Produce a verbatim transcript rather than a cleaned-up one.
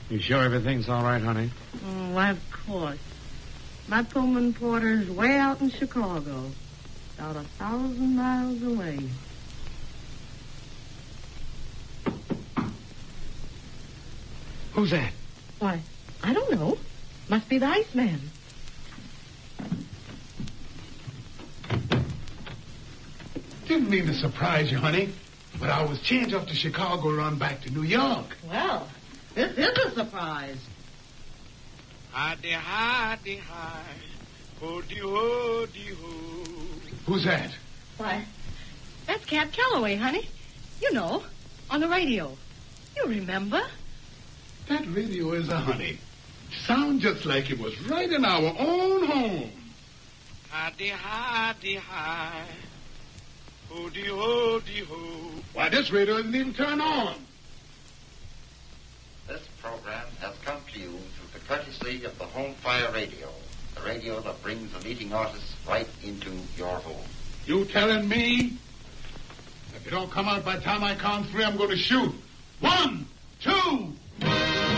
You sure everything's all right, honey? Oh, why, of course. My Pullman Porter's way out in Chicago, about a thousand miles away. Who's that? Why, I don't know. Must be the Iceman. Didn't mean to surprise you, honey, but I was changed off to Chicago to run back to New York. Well, this is a surprise. Hi-de, hi-de, hi. Ho-de, ho-de, ho. Who's that? Why, that's Cap Calloway, honey. You know, on the radio. You remember? That radio is a honey. Sound just like it was right in our own home. Hi-de, hi-de, hi. Ho-de, ho-de, ho. Why, this radio isn't even turned on. This program has come to you through the courtesy of the Home Fire Radio, the radio that brings the leading artists right into your home. You telling me? If you don't come out by the time I count three, I'm going to shoot. One, two,